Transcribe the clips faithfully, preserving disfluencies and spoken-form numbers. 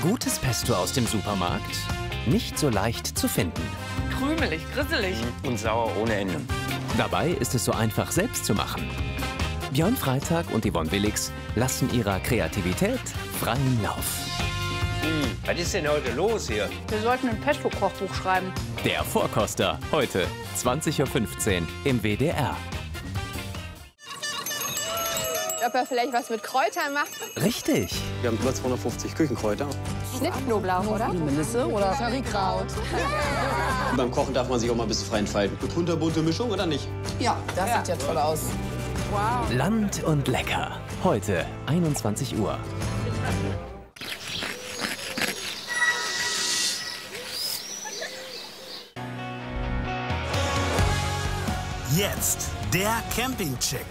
Gutes Pesto aus dem Supermarkt? Nicht so leicht zu finden. Krümelig, grisselig. Und sauer ohne Ende. Dabei ist es so einfach selbst zu machen. Björn Freitag und Yvonne Willigs lassen ihrer Kreativität freien Lauf. Hm, was ist denn heute los hier? Wir sollten ein Pesto-Kochbuch schreiben. Der Vorkoster, heute zwanzig Uhr fünfzehn im W D R. Ob er vielleicht was mit Kräutern macht? Richtig. Wir haben über zweihundertfünfzig Küchenkräuter. Schnittknoblauch, oder? Melisse oder Currykraut. Beim Kochen darf man sich auch mal ein bisschen frei entfalten. Eine kunterbunte Mischung oder nicht? Ja, das sieht ja toll aus. Wow. Land und lecker. Heute einundzwanzig Uhr. Jetzt der Campingcheck.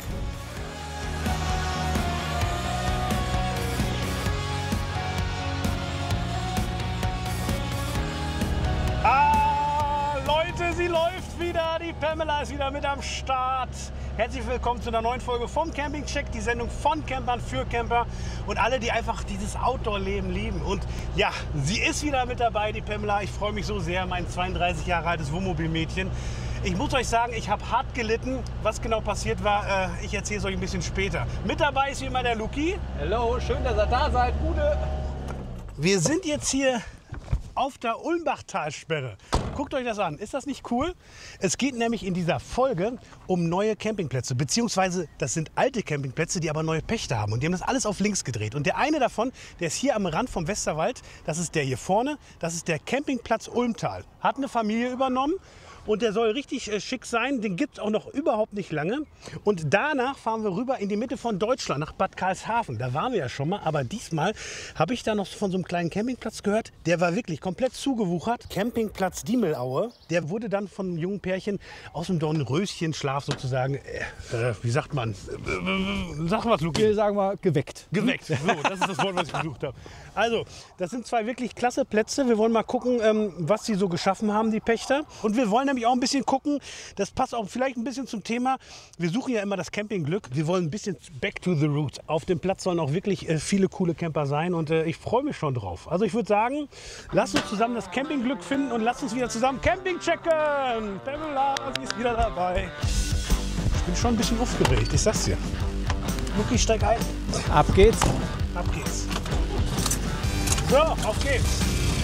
Ah, Leute, sie läuft wieder. Die Pamela ist wieder mit am Start. Herzlich willkommen zu einer neuen Folge vom Campingcheck, die Sendung von Campern für Camper und alle, die einfach dieses Outdoor-Leben lieben. Und ja, sie ist wieder mit dabei, die Pamela. Ich freue mich so sehr, mein zweiunddreißig Jahre altes Wohnmobilmädchen. Ich muss euch sagen, ich habe hart gelitten. Was genau passiert war, äh, ich erzähle es euch ein bisschen später. Mit dabei ist wie immer der Luki. Hallo, schön, dass ihr da seid. Gute. Wir sind jetzt hier auf der Ulmbachtalsperre. Guckt euch das an. Ist das nicht cool? Es geht nämlich in dieser Folge um neue Campingplätze. Beziehungsweise das sind alte Campingplätze, die aber neue Pächter haben. Und die haben das alles auf links gedreht. Und der eine davon, der ist hier am Rand vom Westerwald. Das ist der hier vorne. Das ist der Campingplatz Ulmtal. Hat eine Familie übernommen. Und der soll richtig äh, schick sein. Den gibt es auch noch überhaupt nicht lange. Und danach fahren wir rüber in die Mitte von Deutschland, nach Bad Karlshafen. Da waren wir ja schon mal. Aber diesmal habe ich da noch von so einem kleinen Campingplatz gehört. Der war wirklich komplett zugewuchert. Campingplatz Diemelaue. Der wurde dann von einem jungen Pärchen aus dem Dornröschenschlaf sozusagen, äh, äh, wie sagt man? Äh, sag was, Luki. Wir sagen mal geweckt. Geweckt. So, das ist das Wort, was ich gesucht habe. Also, das sind zwei wirklich klasse Plätze. Wir wollen mal gucken, ähm, was sie so geschaffen haben, die Pächter. Und wir wollen nämlich auch ein bisschen gucken, das passt auch vielleicht ein bisschen zum Thema. Wir suchen ja immer das Campingglück. Wir wollen ein bisschen back to the roots. Auf dem Platz sollen auch wirklich äh, viele coole Camper sein und äh, ich freue mich schon drauf. Also ich würde sagen, lasst uns zusammen das Campingglück finden und lasst uns wieder zusammen Camping checken. Pamela, sie ist wieder dabei. Ich bin schon ein bisschen aufgeregt, ich sag's dir. Luki, steig ein. Ab geht's. Ab geht's. So, auf geht's.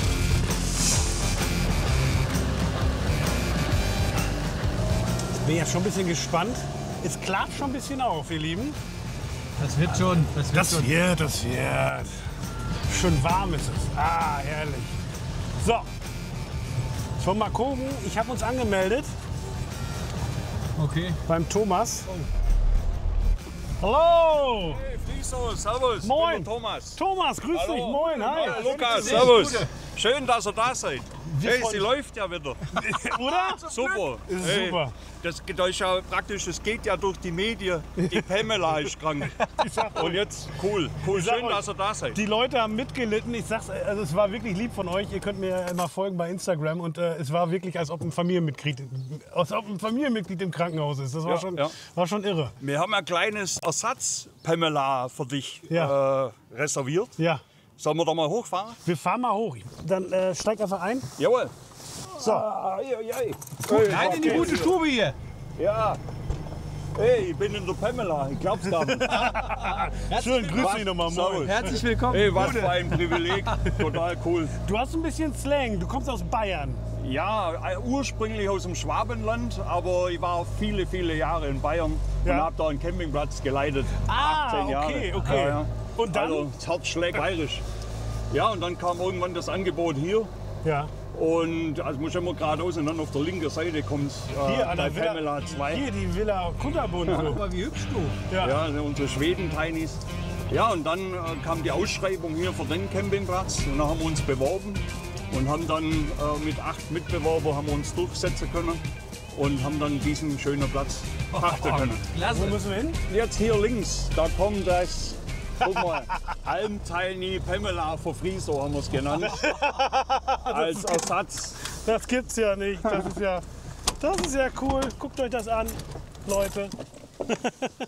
Ich bin ja schon ein bisschen gespannt. Es klart schon ein bisschen auf, ihr Lieben. Das wird schon. Das wird Das schon. wird, das wird. Schön warm ist es. Ah, herrlich. So. Schon mal gucken. Ich habe uns angemeldet Okay. beim Thomas. Hallo! Hey, Frieso, servus. Moin. Ich bin Thomas. Thomas, grüß dich. Moin, hi. Hallo, Lukas, servus. Schön, dass ihr da seid. Wir Hey, freuen sie uns. läuft ja wieder. Oder? Super. Ist Hey, super. Das geht euch ja praktisch, es geht ja durch die Medien. Die Pamela ist krank. Ich sag euch. Und jetzt, cool. Cool, Ich sag schön, euch, dass ihr da seid. Die Leute haben mitgelitten. Ich sag's, also es war wirklich lieb von euch. Ihr könnt mir immer folgen bei Instagram und äh, es war wirklich, als ob ein Familienmitglied, als ob ein Familienmitglied im Krankenhaus ist. Das war, Ja, schon, ja. war schon irre. Wir haben ein kleines Ersatz-Pamela für dich Ja. äh, reserviert. Ja, Sollen wir da mal hochfahren? wir fahren mal hoch. Dann äh, steig einfach ein. Jawohl. So. Ai, ai, ai. Rein in die gute Stube hier. Ja. Hey, ich bin in der Pamela. Ich glaub's gar nicht. Schön, grüß dich nochmal. Moin. Herzlich willkommen. Hey, was für ein Privileg. Total cool. Du hast ein bisschen Slang. Du kommst aus Bayern. Ja, äh, ursprünglich aus dem Schwabenland, aber ich war viele, viele Jahre in Bayern Ja. und habe da einen Campingplatz geleitet. Ah, achtzehn Jahre. okay, okay. Ja, ja. Und dann? Also, das Herz schlägt bayerisch. Ja, und dann kam irgendwann das Angebot hier. Ja. Und also muss ich immer geradeaus und dann auf der linken Seite kommt äh, Hier an bei der Villa, Pamela zwei. hier die Villa Kunterbund. So. Aber wie hübsch du. Ja. Ja, also unsere Schweden-Tainis. Ja, und dann äh, kam die Ausschreibung hier für den Campingplatz. Und dann haben wir uns beworben und haben dann äh, mit acht Mitbewerbern haben wir uns durchsetzen können und haben dann diesen schönen Platz pachten können. Wo Klasse. müssen wir hin? Jetzt hier links, da kommt das, guck mal, Almteilni Pamela für Frieso haben wir es genannt. Als Ersatz. Das gibt's ja nicht. Das ist ja, das ist ja cool. Guckt euch das an, Leute.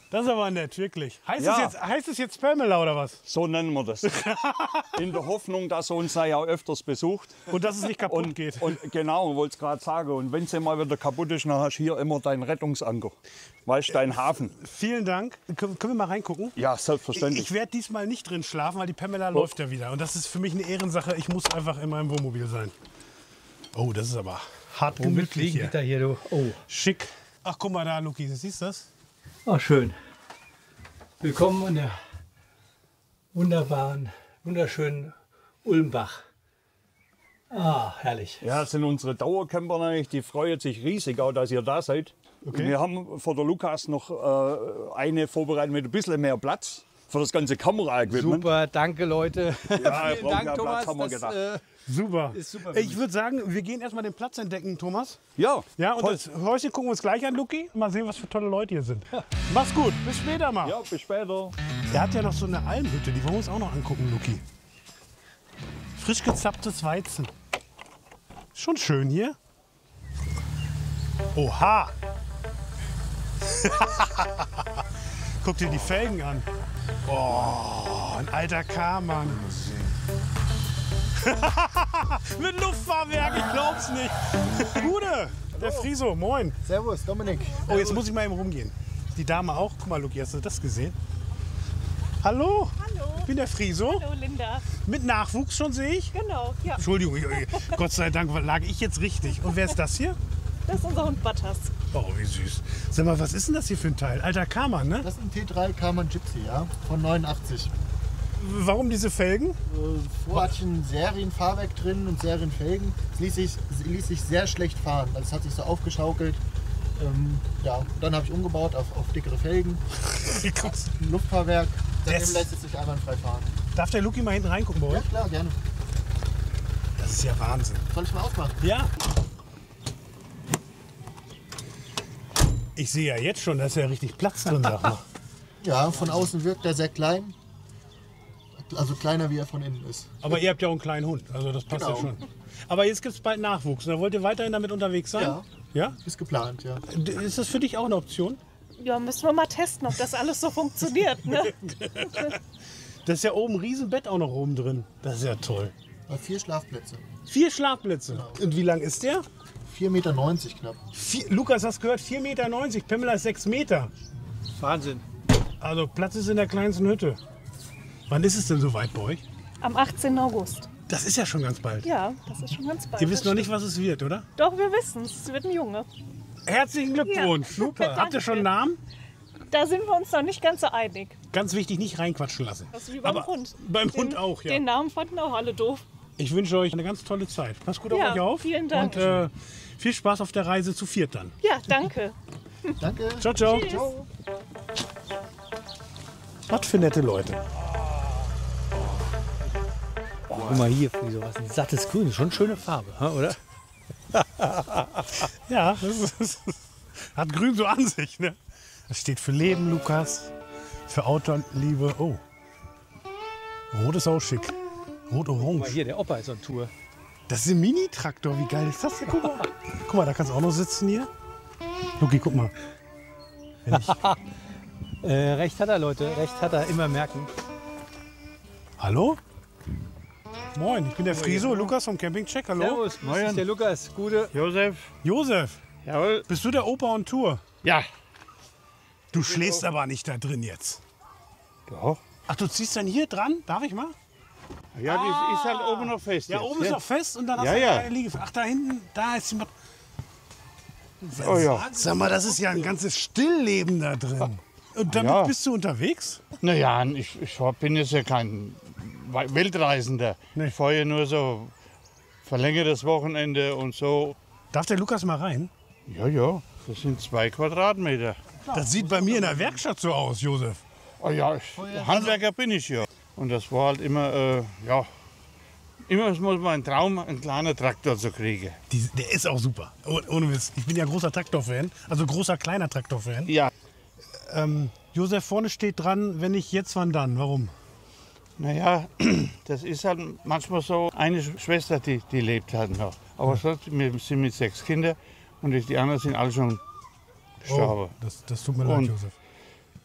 Das ist aber nett, wirklich. Heißt, Ja. es, jetzt, heißt es jetzt Pamela oder was? So nennen wir das. In der Hoffnung, dass er uns ja auch öfters besucht. Und dass es nicht kaputt Und, geht. und genau, wollte es gerade sagen. Und wenn sie mal wieder kaputt ist, dann hast du hier immer deinen Rettungsanker. Weißt du, dein Hafen. Vielen Dank. Können, können wir mal reingucken? Ja, Ich, selbstverständlich. ich werde diesmal nicht drin schlafen, weil die Pamela läuft ja wieder. Und das ist für mich eine Ehrensache. Ich muss einfach in meinem Wohnmobil sein. Oh, das ist aber hart gemütlich hier. Wieder hier, du. Oh. Schick. Ach, guck mal da, Luki. Siehst du das? Ah, schön. Willkommen in der wunderbaren, wunderschönen Ulmbach. Ah, herrlich. Ja, das sind unsere Dauercamper natürlich. Die freuen sich riesig, auch, dass ihr da seid. Okay. Wir haben vor der Lukas noch äh, eine vorbereitet mit ein bisschen mehr Platz für das ganze Kamera-Equipment. Super, danke Leute. Ja, Vielen braucht Dank, ja Platz, Thomas. haben wir Das, gedacht. äh, Super. Ist super für Ich würde sagen, wir gehen erstmal den Platz entdecken, Thomas. Ja, Ja, und toll. das Häuschen gucken wir uns gleich an, Luki. Mal sehen, was für tolle Leute hier sind. Mach's gut. Bis später mal. Ja, bis später. Er hat ja noch so eine Almhütte, die wollen wir uns auch noch angucken, Luki. Frisch gezapptes Weizen. Schon schön hier. Oha! Guck dir die Felgen an. Oh, ein alter Karmann. Mit Luftfahrwerk, ich glaub's nicht. Gude, der Friso, moin. Servus, Dominik. Oh, jetzt muss ich mal eben rumgehen. Die Dame auch. Guck mal, Luki, hast du das gesehen? Hallo. Hallo. Ich bin der Friso. Hallo, Linda. Mit Nachwuchs schon, sehe ich. Genau, ja. Entschuldigung, ich- ich- Gott sei Dank lag ich jetzt richtig. Und wer ist das hier? Das ist unser Hund Butters. Oh, wie süß. Sag mal, was ist denn das hier für ein Teil? Alter Karmann, ne? Das ist ein T drei Karmann Gypsy, ja, von neunundachtzig. Warum diese Felgen? Äh, Vorher hatte ich ein Serienfahrwerk drin und Serienfelgen. Es ließ sich, es ließ sich sehr schlecht fahren. Also es hat sich so aufgeschaukelt. Ähm, ja, und dann habe ich umgebaut auf, auf dickere Felgen, ein Luftfahrwerk. Seitdem Das- lässt es sich einwandfrei fahren. Darf der Luki mal hinten reingucken bei Ja, euch? klar, gerne. Das ist ja Wahnsinn. Soll ich mal aufmachen? Ja. Ich sehe ja jetzt schon, da ist ja richtig Platz drin. Sag mal. Ja, von außen wirkt er sehr klein. Also kleiner, wie er von innen ist. Aber ihr habt ja auch einen kleinen Hund, also das passt Genau. ja schon. Aber jetzt gibt es bald Nachwuchs. Da wollt ihr weiterhin damit unterwegs sein? Ja. Ja? Ist geplant, ja. D- Ist das für dich auch eine Option? Ja, müssen wir mal testen, ob das alles so funktioniert. Ne? Das ist ja oben ein Riesenbett auch noch oben drin. Das ist ja toll. Bei vier Schlafplätze. Vier Schlafplätze. Und wie lang ist der? vier Meter neunzig knapp. Vier, Lukas, hast gehört, vier Meter neunzig. Pamela ist sechs Meter. Wahnsinn. Also Platz ist in der kleinsten Hütte. Wann ist es denn so weit bei euch? Am achtzehnten August. Das ist ja schon ganz bald. Ja, das ist schon ganz bald. Ihr wisst das noch nicht, stimmt. was es wird, oder? Doch, wir wissen es. Es wird ein Junge. Herzlichen Glückwunsch. Ja. Super. Habt ihr schon einen Namen? Da sind wir uns noch nicht ganz so einig. Ganz wichtig, nicht reinquatschen lassen. Das ist wie beim Aber Hund. Beim Den, Hund auch, ja. Den Namen fanden auch alle doof. Ich wünsche euch eine ganz tolle Zeit. Passt gut auf Ja, euch auf. vielen Dank. Und äh, viel Spaß auf der Reise zu viert dann. Ja, danke. Danke. Ciao, ciao. Tschüss. Was für nette Leute. Guck mal hier, Friso, was ein sattes Grün. Schon schöne Farbe, ha, oder? Ja, das ist, das hat Grün so an sich. Ne? Das steht für Leben, Lukas. Für Outdoor-Liebe. Oh. Rot ist auch schick. Guck mal Rot-Orange. hier, der Opa ist on Tour. Das ist ein Mini-Traktor. Wie geil ist das denn? Guck mal. Guck mal, da kannst du auch noch sitzen hier. Luki, guck mal. Wenn ich, Äh, recht hat er, Leute. Recht hat er. Immer merken. hallo? Moin, ich bin der Friso, Lukas vom Campingcheck. Hallo? Servus, grüß dich, der Lukas. Gute. Josef. Josef, Jawohl. bist du der Opa on Tour? Ja. Du schläfst aber nicht da drin jetzt. Doch. Ach, du ziehst dann hier dran? Darf ich mal? Ja, die ist halt oben noch fest. Ja, jetzt, oben ist ne? noch fest und dann hast Ja, du ja. eine Liege. Ach, da hinten, da ist jemand. Oh ja. Sag mal, das ist ja ein ganzes Stillleben da drin. Und damit Ja. bist du unterwegs? Naja, ich, ich bin jetzt ja kein Weltreisender. Ich fahre ja nur so verlängertes Wochenende und so. Darf der Lukas mal rein? Ja, ja, das sind zwei Quadratmeter. Das sieht bei mir in der Werkstatt so aus, Josef. Oh ja, ich, Handwerker bin ich ja. Und das war halt immer, äh, ja, immer muss mein Traum, einen kleinen Traktor zu kriegen. Die, der ist auch super. Oh, ohne Witz. Ich bin ja großer Traktorfan. Also großer, kleiner Traktorfan. Ja. Ähm, Josef, vorne steht dran, wenn nicht jetzt, wann dann? Warum? Naja, das ist halt manchmal so. Eine Schwester, die, die lebt halt noch. Aber sonst, wir sind mit sechs Kindern und die anderen sind alle schon gestorben. Oh, das, das tut mir leid, Und Josef.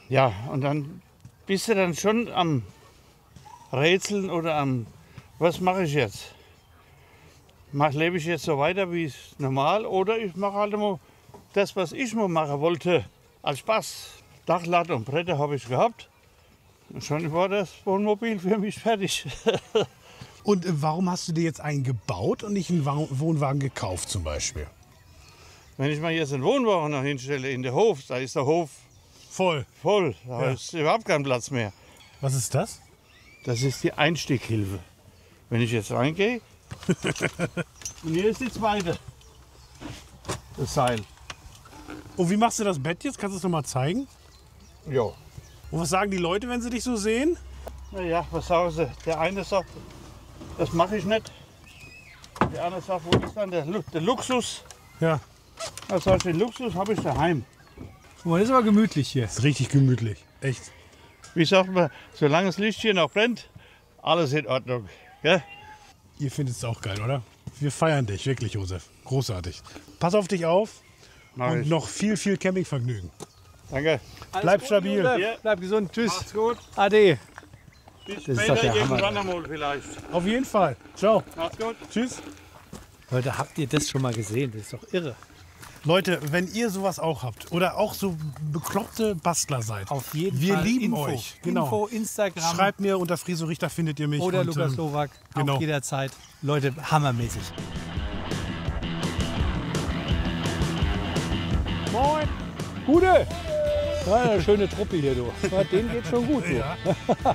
Ja, und dann bist du dann schon am Rätseln oder am, was mache ich jetzt? Mach, lebe ich jetzt so weiter wie es normal oder ich mache halt immer das, was ich mal machen wollte, als Spaß. Dachlatte und Bretter habe ich gehabt. Und schon war das Wohnmobil für mich fertig. Und äh, warum hast du dir jetzt einen gebaut und nicht einen Wa- Wohnwagen gekauft zum Beispiel? Wenn ich mal jetzt einen Wohnwagen noch hinstelle in der Hof, da ist der Hof voll. Voll, da Ja. ist überhaupt kein Platz mehr. Was ist das? Das ist die Einstieghilfe. Wenn ich jetzt reingehe, und hier ist die zweite, das Seil. Und wie machst du das Bett jetzt? Kannst du es noch mal zeigen? Ja. Und was sagen die Leute, wenn sie dich so sehen? Naja, was sagen sie? Der eine sagt, das mache ich nicht. Der andere sagt, wo ist dann der, Lu- der Luxus? Ja. Also den Luxus habe ich daheim. Oh, das ist aber gemütlich hier. Das ist richtig gemütlich. Echt. Wie sagt man, solange das Licht hier noch brennt, alles in Ordnung. Ja? Ihr findet es auch geil, oder? Wir feiern dich, wirklich, Josef. Großartig. Pass auf dich auf Mach und ich. noch viel, viel Campingvergnügen. Danke. Bleib stabil. Josef. Ja. Bleib gesund. Tschüss. Macht's gut. Ade. Bis Das ist später doch der Hammer. irgendwann einmal vielleicht. Auf jeden Fall. Ciao. Macht's gut. Tschüss. Leute, habt ihr das schon mal gesehen? Das ist doch irre. Leute, wenn ihr sowas auch habt oder auch so bekloppte Bastler seid, Auf jeden wir Fall lieben Info. euch. Genau. Info, Instagram. Schreibt mir unter Friso Richter, findet ihr mich. Oder und, Lukas ähm, Slowak. genau. Auch jederzeit. Leute, hammermäßig. Moin. Gute. Ja, eine schöne Truppe hier, du. Ja, denen geht schon gut, du. Ja.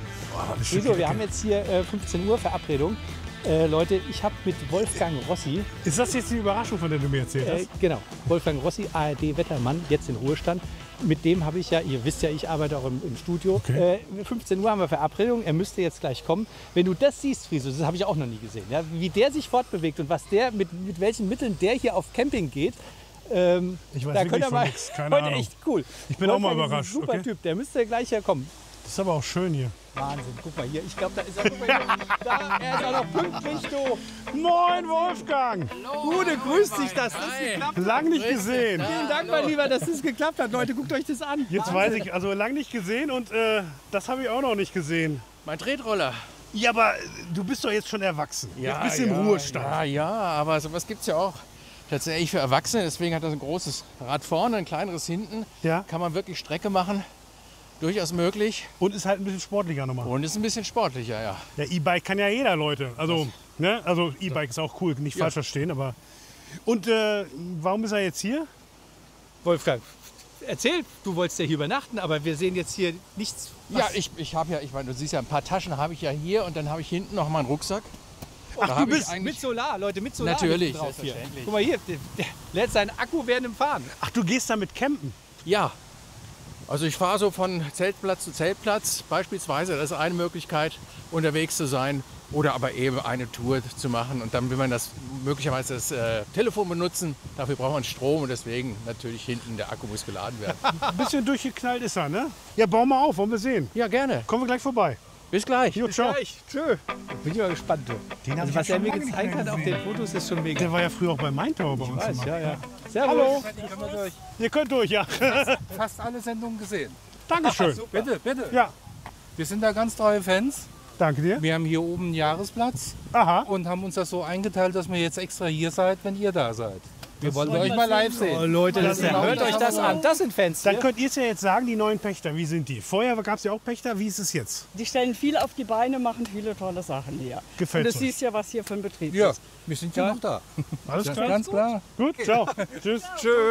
Wieso? Wir haben jetzt hier äh, fünfzehn Uhr Verabredung. Äh, Leute, ich habe mit Wolfgang Rossi, Ist das jetzt die Überraschung, von der du mir erzählt äh, hast? genau, Wolfgang Rossi, A R D-Wettermann, jetzt in Ruhestand. Mit dem habe ich ja, ihr wisst ja, ich arbeite auch im, im Studio. Okay. Äh, fünfzehn Uhr haben wir Verabredung, er müsste jetzt gleich kommen. Wenn du das siehst, Friso, das habe ich auch noch nie gesehen. Ja? Wie der sich fortbewegt und was der, mit, mit welchen Mitteln der hier auf Camping geht. Ähm, Ich weiß da wirklich könnt ihr von mal, nix, keine heute Ahnung. echt cool. Ich bin auch mal Wolfgang ist ein überrascht, Super okay. Typ, der müsste gleich herkommen. Das ist aber auch schön hier. Wahnsinn, guck mal hier, ich glaube, da ist er. Guck mal hier. Da, er ist auch noch pünktlich, du. Moin, Wolfgang! Gute, grüß dich, dass das geklappt hat. Lang nicht gesehen. Vielen Dank, mein Lieber, dass das geklappt hat. Leute, guckt euch das an. Jetzt weiß ich, also lang nicht gesehen und äh, das habe ich auch noch nicht gesehen. Mein Tretroller. Ja, aber äh, du bist doch jetzt schon erwachsen. jetzt bist du im Ruhestand. Ja, ja, aber sowas gibt es ja auch tatsächlich für Erwachsene. Deswegen hat das ein großes Rad vorne, ein kleineres hinten. Ja. Kann man wirklich Strecke machen. Durchaus möglich. Und ist halt ein bisschen sportlicher nochmal. Und ist ein bisschen sportlicher, ja. Ja, E-Bike kann ja jeder, Leute. Also, ne? Also E-Bike ist auch cool, nicht Ja. falsch verstehen, aber. Und äh, warum ist er jetzt hier? Wolfgang, erzähl, du wolltest ja hier übernachten, aber wir sehen jetzt hier nichts. Ja, ich, ich habe ja, ich meine, du siehst ja, ein paar Taschen habe ich ja hier und dann habe ich hinten noch meinen Rucksack. Ach, Da du hab ich bist eigentlich- mit Solar, Leute, mit Solar. Natürlich, hinten drauf hier. selbstverständlich. Guck mal hier, der, der lädt seinen Akku während dem Fahren. Ach, du gehst damit campen? Ja. Also ich fahre so von Zeltplatz zu Zeltplatz beispielsweise. Das ist eine Möglichkeit, unterwegs zu sein. Oder aber eben eine Tour zu machen. Und dann will man das möglicherweise das äh, Telefon benutzen. Dafür braucht man Strom und deswegen natürlich hinten der Akku muss geladen werden. Ein bisschen durchgeknallt ist er, ne? Ja, bau mal auf, wollen wir sehen. Ja, gerne. Kommen wir gleich vorbei. Bis gleich. Jo, ciao. Tschö. Bin ich mal gespannt. Du. Den hab Also, ich was ja er schon mir lange nicht gezeigt mehr hat auf gesehen. den Fotos ist schon mega. Der war ja früher auch bei Maintower bei uns. weiß, immer. ja, ja. Servus. Hallo. Können wir durch. Ihr könnt durch, ja. Fast alle Sendungen gesehen. Dankeschön. Bitte, bitte. Ja, Wir sind da ganz treue Fans. danke dir. Wir haben hier oben einen Jahresplatz Aha. und haben uns das so eingeteilt, dass wir jetzt extra hier seid, wenn ihr da seid. Wir wollen euch mal live Oh, sehen. Leute, das Ja, hört euch das an. Das sind Fans. Dann hier. könnt ihr es ja jetzt sagen, die neuen Pächter, wie sind die? Vorher gab es ja auch Pächter, wie ist es jetzt? Die stellen viel auf die Beine, machen viele tolle Sachen hier. Gefällt Und du euch? siehst ja, was hier für ein Betrieb Ja, ist. wir sind ja noch da. Alles Ja, klar? ganz klar. Gut, ciao. Tschüss. Tschö.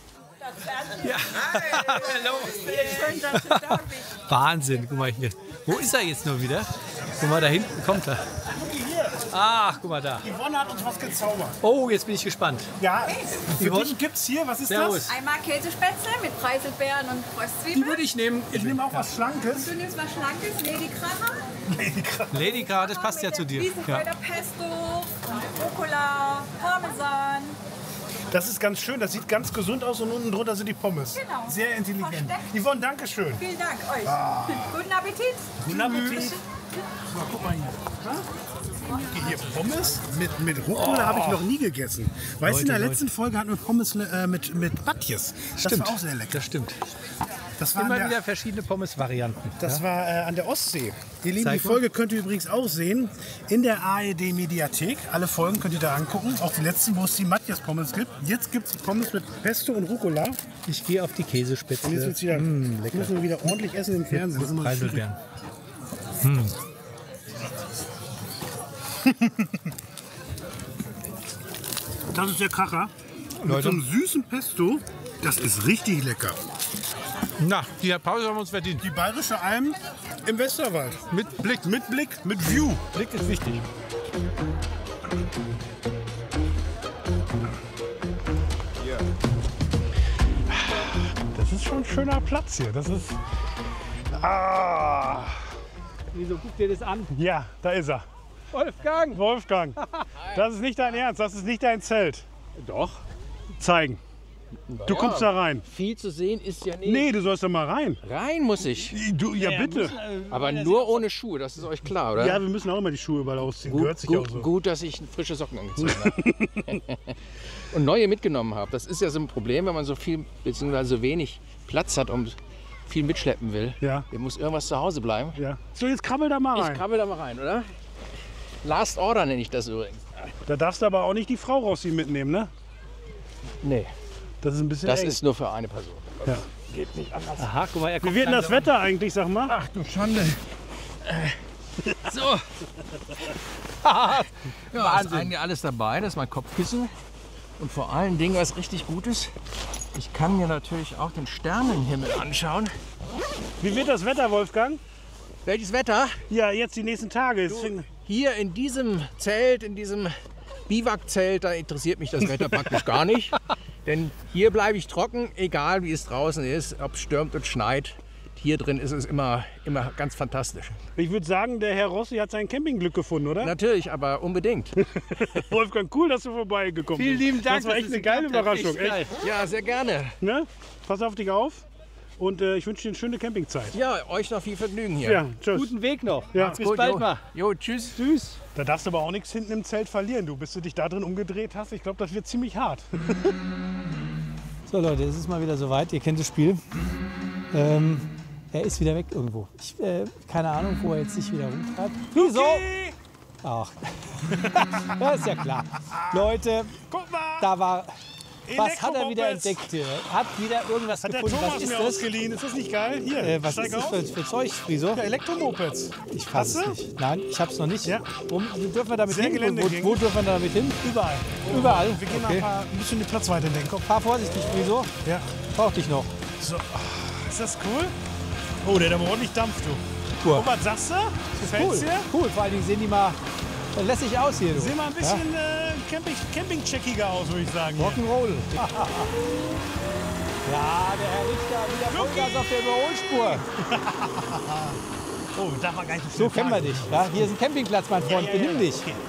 Wahnsinn, guck mal hier. Wo ist er jetzt nur wieder? Guck mal, da hinten kommt er. Ach, guck mal da. Yvonne hat uns was gezaubert. Oh, jetzt bin ich gespannt. Ja, für Yvonne? dich gibt's hier, was ist Servus. Einmal Käsespätzle mit Preiselbeeren und Die Fröstzwiebeln. würde ich nehmen. das? Ich nehme auch was Schlankes. Du nimmst was Schlankes, Lady Kracher. Lady Gra, das passt ja zu dir. Ja. Wiesenkräuter Pesto, Rucola, Parmesan. Das ist ganz schön, das sieht ganz gesund aus und unten drunter sind die Pommes. Genau. Sehr intelligent. Versteckt. Yvonne, danke schön. Vielen Dank euch. Ah. Guten Appetit. Guten Appetit. So, guck mal hier. Hier Pommes mit, mit Rucola Oh. habe ich noch nie gegessen. Weißt du, in der Leute, letzten Folge hatten wir Pommes äh, mit, mit Batjes. Das Stimmt. war auch sehr lecker. Das stimmt. Das war Immer an der, wieder verschiedene Pommes-Varianten. das ja? war äh, an der Ostsee. Ihr Lieben, Zeig die mal. Folge könnt ihr übrigens auch sehen in der A R D-Mediathek. Alle Folgen könnt ihr da angucken. Auch die letzten, wo es die Matthias-Pommes gibt. Jetzt gibt es Pommes mit Pesto und Rucola. Ich gehe auf die Käsespitze. Und jetzt wird's wieder, Mm, lecker. müssen wir wieder ordentlich essen im Fernsehen. Das ist immer so schwierig. Preiselbeeren. Hm. Das ist der Kracher. Mit Leute. so einem süßen Pesto. Das ist richtig lecker. Na, die Pause haben wir uns verdient. Die Bayerische Alm im Westerwald. Mit Blick. Mit Blick, mit View. Blick ist wichtig. Das ist schon ein schöner Platz hier. Das ist. Ah. Wieso guck dir das an? Ja, da ist er. Wolfgang! Wolfgang. Das ist nicht dein Ernst. Das ist nicht dein Zelt. Doch. Zeigen. Du kommst da rein. Viel zu sehen ist ja nicht. Nee, du sollst da mal rein. Rein muss ich. Du, ja, bitte. Aber nur ohne Schuhe, das ist euch klar, oder? Ja, wir müssen auch immer die Schuhe überall ausziehen. Gut, Gehört sich gut, auch so. gut, dass ich frische Socken angezogen habe. Und neue mitgenommen habe. Das ist ja so ein Problem, wenn man so viel bzw. so wenig Platz hat und viel mitschleppen will. Ja. Hier muss irgendwas zu Hause bleiben. Ja. So, jetzt krabbel da mal rein. Ich krabbel da mal rein, oder? Last Order nenne ich das übrigens. Da darfst du aber auch nicht die Frau rausziehen mitnehmen, ne? Nee. Das ist ein bisschen Das eng. ist nur für eine Person. Ja. Geht nicht anders. Aha, guck mal, er Wie kommt wird denn das langsam Wetter eigentlich, sag mal? Ach du Schande. So. Ja, ist eigentlich alles dabei. Das ist mein Kopfkissen. Und vor allen Dingen, was richtig gut ist, ich kann mir natürlich auch den Sternenhimmel anschauen. Wie wird das Wetter, Wolfgang? Welches Wetter? Ja, jetzt die nächsten Tage. Du, hier in diesem Zelt, in diesem Biwakzelt, da interessiert mich das Wetter praktisch gar nicht. Denn hier bleibe ich trocken, egal wie es draußen ist, ob es stürmt und schneit. Hier drin ist es immer, immer ganz fantastisch. Ich würde sagen, der Herr Rossi hat sein Campingglück gefunden, oder? Natürlich, aber unbedingt. Wolfgang, cool, dass du vorbeigekommen bist. Vielen lieben Dank. Das war echt dass eine es geile geklappt hat. Überraschung. Echt geil. Echt. Ja, sehr gerne. Ne? Pass auf dich auf und äh, ich wünsche dir eine schöne Campingzeit. Ja, euch noch viel Vergnügen hier. Ja, tschüss. Guten Weg noch. Ja. Bis Gut, bald jo. mal. Jo, tschüss. Tschüss. Da darfst du aber auch nichts hinten im Zelt verlieren, du. Bis du dich da drin umgedreht hast, ich glaube, das wird ziemlich hart. So Leute, es ist mal wieder soweit. Ihr kennt das Spiel. Ähm, er ist wieder weg irgendwo. Ich, äh, keine Ahnung, wo er jetzt sich wieder rumtreibt. Wieso? Okay. Ach, das ist ja klar. Leute, Guck mal! da war... Was hat er wieder Elektromopeds. entdeckt hier? Hat wieder irgendwas Hat der gefunden. Thomas Was ist mir das? ausgeliehen. Ist das nicht geil? Hier, Äh, was steig ist das auf. für, für Zeug, Friso? Ja, Elektromopeds. Ich fasse Hast es du? nicht. Nein, ich habe es noch nicht. Ja. Um, dürfen wir damit Sehr hin? Wo, geländegängig. wo, wo dürfen wir damit hin? Überall. Überall? Wir gehen mal Okay. ein, paar, ein bisschen die Platzweite entdecken. Komm. Fahr vorsichtig, Friso. Ja. Brauch dich noch. So. Ist das cool? Oh, der hat aber ordentlich Dampf, du. Tour. Und was sagst du? Gefällt's Cool, dir? cool. Vor allen Dingen sehen die mal äh, lässig aus hier. Du. Sehen mal ein bisschen äh, Camping, Camping-checkiger aus, würde ich sagen. Ja? hier. Rock'n'Roll. Ja, der Herr Richter wieder Vollgas auf der Überholspur. Oh, darf man gar nicht So kennen wir dich. Ja? Hier ist ein Campingplatz, mein Freund. Ja, ja, ja. Benimm dich. Okay.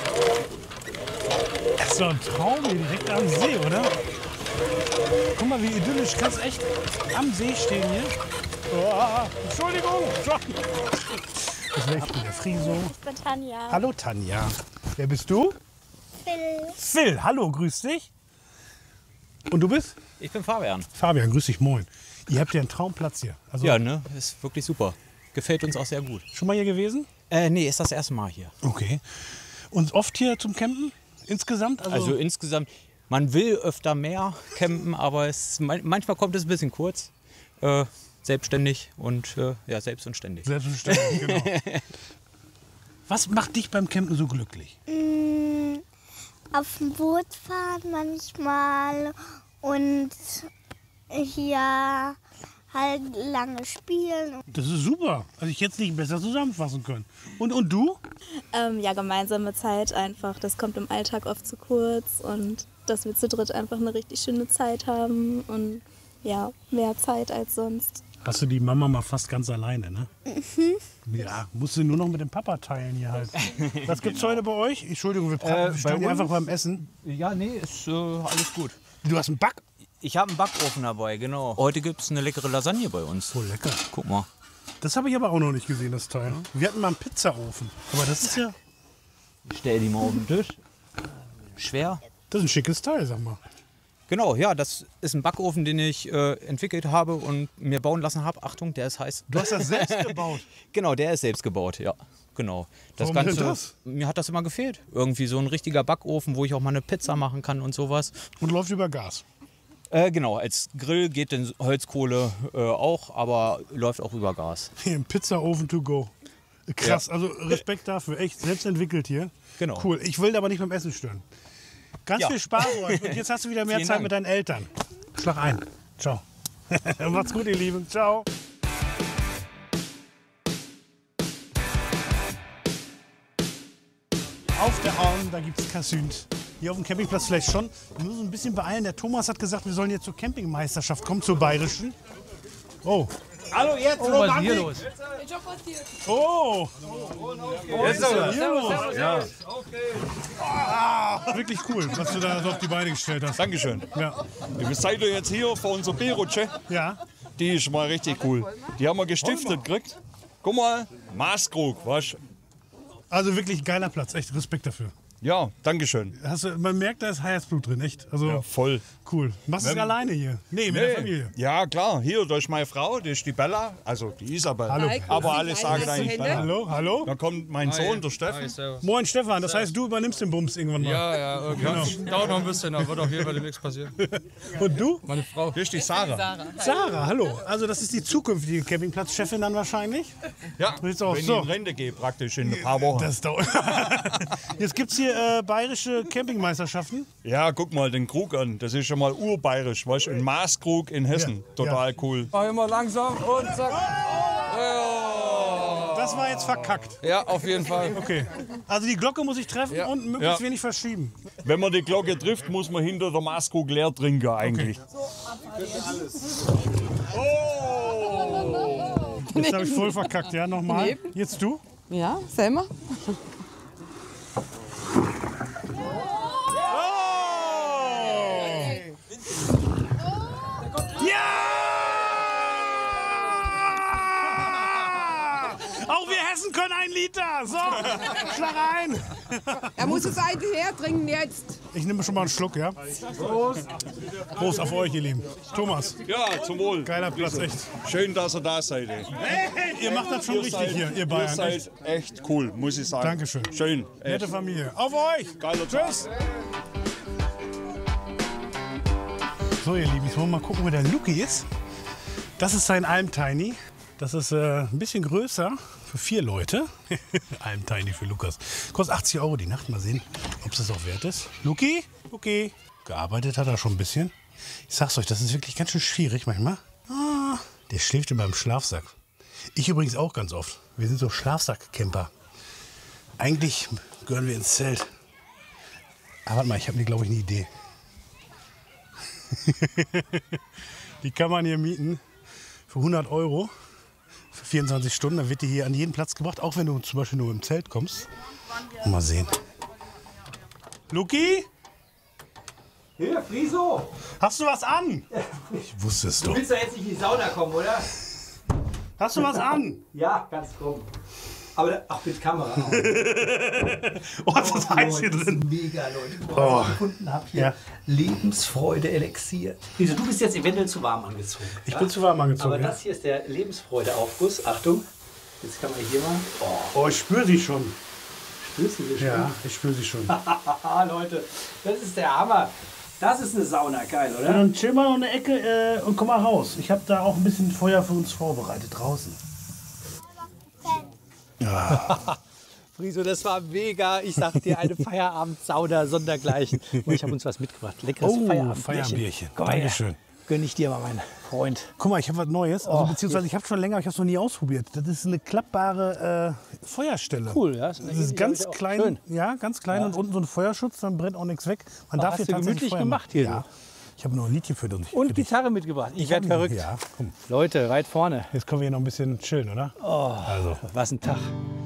Das ist doch ein Traum hier direkt am See, oder? Guck mal, wie idyllisch. Kannst echt am See stehen hier. Oh, Entschuldigung. Das wäre echt der Friso. Ich bin Tanja. Hallo Tanja. Wer bist du? Phil. Phil, hallo, grüß dich. Und du bist? Ich bin Fabian. Fabian, grüß dich, moin. Ihr habt ja einen Traumplatz hier. Also Ja, ne? Ist wirklich super. Gefällt uns auch sehr gut. Schon mal hier gewesen? Äh, nee, ist das erste Mal hier. Okay. Und oft hier zum Campen insgesamt? Also, Also insgesamt, man will öfter mehr campen, aber es, man- manchmal kommt es ein bisschen kurz. Äh, selbstständig und äh, ja, selbst und ständig. Selbstverständlich, genau. Was macht dich beim Campen so glücklich? Mm, auf dem Boot fahren manchmal und hier halt lange spielen. Das ist super. Also ich hätte es nicht besser zusammenfassen können. Und, und du? Ähm, ja, gemeinsame Zeit einfach. Das kommt im Alltag oft zu kurz und dass wir zu dritt einfach eine richtig schöne Zeit haben und ja, mehr Zeit als sonst. Hast du die Mama mal fast ganz alleine, ne? Mhm. Ja, musst du nur noch mit dem Papa teilen hier halt. Was gibt's heute bei euch? Entschuldigung, wir, Äh, wir stehen bei hier einfach uns? beim Essen. Ja, nee, ist äh, alles gut. Du hast einen Back? Ich habe einen Backofen dabei, genau. Heute gibt es eine leckere Lasagne bei uns. Oh, lecker. Guck mal. Das habe ich aber auch noch nicht gesehen, das Teil. Wir hatten mal einen Pizzaofen. Aber das ist ja... Ich stell die mal auf den Tisch. Schwer. Das ist ein schickes Teil, sag mal. Genau, ja, das ist ein Backofen, den ich äh, entwickelt habe und mir bauen lassen habe. Achtung, der ist heiß. Du hast das selbst gebaut? Genau, der ist selbst gebaut, ja. Genau. Das Warum Ganze, denn das? Mir hat das immer gefehlt. Irgendwie so ein richtiger Backofen, wo ich auch mal eine Pizza machen kann und sowas. Und läuft über Gas? Äh, genau, als Grill geht denn Holzkohle äh, auch, aber läuft auch über Gas. Hier ein Pizzaofen to go. Krass, Ja. also Respekt dafür. Echt, selbst entwickelt hier. Genau. Cool. Ich will aber nicht beim Essen stören. Ganz Ja. viel Spaß euch. Und jetzt hast du wieder mehr Vielen Zeit Dank. mit deinen Eltern. Schlag ein. Ciao. Macht's gut, ihr Lieben. Ciao. Auf der Arm, da gibt es Kassünd. Hier auf dem Campingplatz vielleicht schon. Wir müssen uns ein bisschen beeilen. Der Thomas hat gesagt, wir sollen jetzt zur Campingmeisterschaft kommen, zur Bayerischen. Oh. Hallo, jetzt. Oh, was ist hier los? Oh. Was ist denn hier los? Ja. Ah, wirklich cool, was du da so auf die Beine gestellt hast. Dankeschön. Ja. Ihr seid ihr jetzt hier für unsere B-Rutsche. Ja. Die ist mal richtig cool. Die haben wir gestiftet gekriegt. Guck mal, Maßkrug, was? Also wirklich geiler Platz, echt Respekt dafür. Ja, Dankeschön. Hast du, man merkt, da ist Herzblut drin, echt. Also Ja, voll. cool. Machst du es Wenn- alleine hier? Nee, mit der Familie. Ja, klar. Hier, da ist meine Frau, das ist die Bella, also die Isabel. Hallo. Aber alle sagen eigentlich Bella. Hallo, hallo. Dann kommt mein Hi. Sohn, der Steffen. Hi, servus. Moin Stefan, das heißt, du übernimmst den Bums irgendwann mal. Ja, ja, irgendwie. Genau. Dauert noch ein bisschen, aber wird auf jeden Fall demnächst passieren. Und du? Meine Frau. Hier ist die Sarah. Sarah, hallo. Also das ist die zukünftige Campingplatzchefin dann wahrscheinlich? Ja, So sieht's aus. wenn So. ich in Rente gehe, praktisch in ein paar Wochen. Das dauert. Jetzt gibt es hier äh, bayerische Campingmeisterschaften. Ja, guck mal den Krug an. Das ist schon mal urbayerisch, weißt du? Ein Maßkrug in Hessen. Ja, Total cool. Mach immer langsam und zack. Das war jetzt verkackt. Ja, auf jeden Fall. Okay. Also die Glocke muss ich treffen Ja. und möglichst Ja. wenig verschieben. Wenn man die Glocke trifft, muss man hinter der Maßkrug leer trinken eigentlich. Jetzt habe ich voll verkackt, ja, nochmal. Jetzt du? Ja, Selma? Ja! Auch wir Hessen können ein Liter. So, schlag ein. Er muss es eine her trinken jetzt. Ich nehme schon mal einen Schluck, ja? Prost. Prost auf euch, ihr Lieben. Thomas. Ja, zum Wohl. Geiler Platz, echt. Schön, dass ihr da seid. Ey. Hey, ihr macht das schon Ihr richtig seid, hier, ihr Bayern. Ihr seid echt. echt cool, muss ich sagen. Dankeschön. Schön. Nette Echt. Familie. Auf euch. Geiler Tag. Tschüss. So, ihr Lieben, jetzt wollen wir mal gucken, wo der Luki ist. Das ist sein Alm-Tiny. Das ist äh, ein bisschen größer für vier Leute. Alm-Tiny für Lukas. Kostet achtzig Euro die Nacht. Mal sehen, ob es das auch wert ist. Luki? Okay. Gearbeitet hat er schon ein bisschen. Ich sag's euch, das ist wirklich ganz schön schwierig manchmal. Ah, der schläft immer im Schlafsack. Ich übrigens auch ganz oft. Wir sind so Schlafsack-Camper. Eigentlich gehören wir ins Zelt. Aber warte mal, ich habe mir, glaube ich, eine Idee. Die kann man hier mieten für hundert Euro für vierundzwanzig Stunden. Dann wird die hier an jeden Platz gebracht, auch wenn du zum Beispiel nur im Zelt kommst. Mal sehen. Luki? Hier, Friso! Hast du was an? Ich wusste es Du doch. willst doch jetzt nicht in die Sauna kommen, oder? Hast du was an? Ja, ganz krumm. Aber da- auch mit Kamera. Oh, was ist heiß hier Leute, das drin? ist mega, Leute. Guck mal, Oh. was ich gefunden habe hier. Ja. Lebensfreude-Elixier. Friso, du bist jetzt eventuell zu warm angezogen. Ich ja? bin zu warm angezogen, Aber ja. das hier ist der Lebensfreude-Aufguss. Achtung, jetzt kann man hier mal. Oh, Oh, ich spüre sie schon. spürst du sie schon? Ja, ich spüre sie schon. Haha, Leute, das ist der Hammer. Das ist eine Sauna, geil, Ja, oder? dann chill mal noch eine Ecke äh, und komm mal raus. Ich habe da auch ein bisschen Feuer für uns vorbereitet draußen. Friso, das war mega. Ich sag dir, eine Feierabend-Sauna sondergleichen. Und ich habe uns was mitgebracht. Leckeres Oh, Feierabendbierchen. Feierabendbierchen. Komm mal her. Dankeschön. Gönn ich dir mal, mein Freund. Guck mal, ich habe was Neues. Also, Oh, beziehungsweise ich habe schon länger, aber ich habe es noch nie ausprobiert. Das ist eine klappbare äh, Feuerstelle. Cool, ja. Das ist ganz auch klein, schön. ja, ganz klein Ja. und unten so ein Feuerschutz, dann brennt auch nichts weg. Man Oh, darf hast hier du tatsächlich gemütlich Feuer gemacht machen. hier, Ja. Ich habe noch ein Liedchen für dich. Und für dich. Gitarre mitgebracht. Ich, Ich werde hab- verrückt. Ja, komm. Leute, weit vorne. Jetzt können wir hier noch ein bisschen chillen, oder? Oh, Also. was ein Tag.